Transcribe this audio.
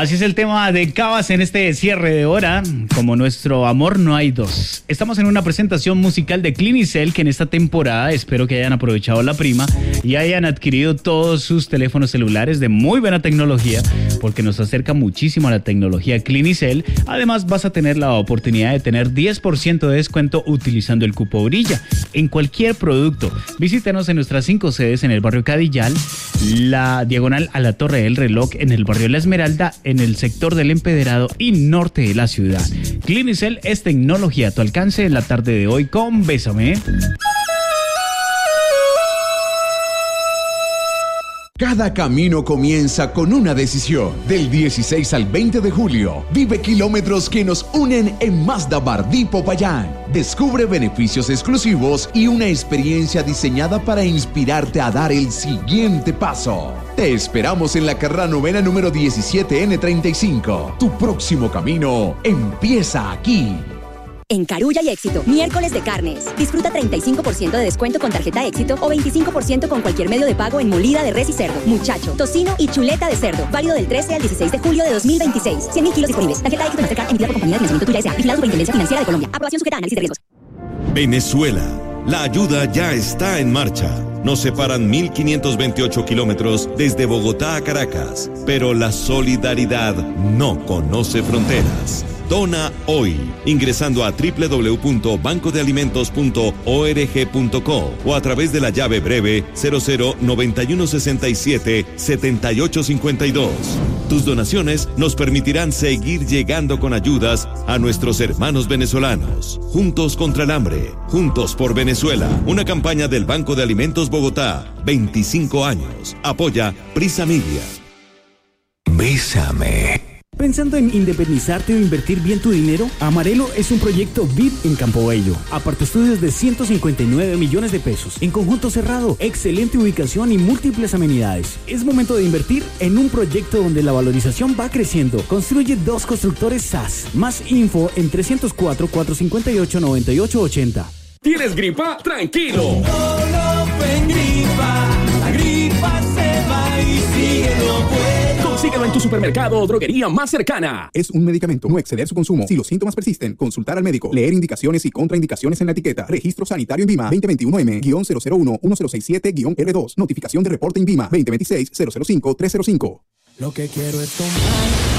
Así es el tema de Cabas en este cierre de hora. Como nuestro amor no hay dos. Estamos en una presentación musical de Clinicel, que en esta temporada espero que hayan aprovechado la prima y hayan adquirido todos sus teléfonos celulares de muy buena tecnología, porque nos acerca muchísimo a la tecnología Clinicel. Además, vas a tener la oportunidad de tener 10% de descuento utilizando el cupo Brilla en cualquier producto. Visítanos en nuestras 5 sedes en el barrio Cadillal, la diagonal a la Torre del Reloj en el barrio La Esmeralda, en el sector del Empedrado y norte de la ciudad. Clinicel es tecnología a tu alcance en la tarde de hoy con Bésame. Cada camino comienza con una decisión. Del 16 al 20 de julio, vive kilómetros que nos unen en Mazda Bardí Popayán. Descubre beneficios exclusivos y una experiencia diseñada para inspirarte a dar el siguiente paso. Te esperamos en la carrera novena número 17N35. Tu próximo camino empieza aquí. En Carulla y Éxito, miércoles de carnes. Disfruta 35% de descuento con tarjeta Éxito o 25% con cualquier medio de pago en molida de res y cerdo, muchacho, tocino y chuleta de cerdo. Válido del 13 al 16 de julio de 2026. 100.000 kilos disponibles. Tarjeta Éxito Mastercard emitida por compañía de financiamiento tuya S.A. Vigilado Superintendencia Financiera de Colombia. Aprobación sujeta a análisis de riesgos. Venezuela. La ayuda ya está en marcha. Nos separan 1.528 kilómetros desde Bogotá a Caracas, pero la solidaridad no conoce fronteras. Dona hoy, ingresando a www.bancodealimentos.org.co o a través de la llave breve 0091677852. Tus donaciones nos permitirán seguir llegando con ayudas a nuestros hermanos venezolanos. Juntos contra el hambre, juntos por Venezuela. Una campaña del Banco de Alimentos Bogotá. 25 años. Apoya Prisa Media. Bésame. ¿Pensando en independizarte o invertir bien tu dinero? Amarelo es un proyecto VIP en Campo Bello. Aparte estudios de 159 millones de pesos. En conjunto cerrado, excelente ubicación y múltiples amenidades. Es momento de invertir en un proyecto donde la valorización va creciendo. Construye 2 constructores SAS. Más info en 304-458-9880. ¿Tienes gripa? ¡Tranquilo! La gripa se va y sigue no puede. Consíguelo en tu supermercado o droguería más cercana. Es un medicamento. No exceder su consumo. Si los síntomas persisten, consultar al médico. Leer indicaciones y contraindicaciones en la etiqueta. Registro Sanitario INVIMA 2021M-001-1067-R2. Notificación de reporte INVIMA 2026-005-305. Lo que quiero es tomar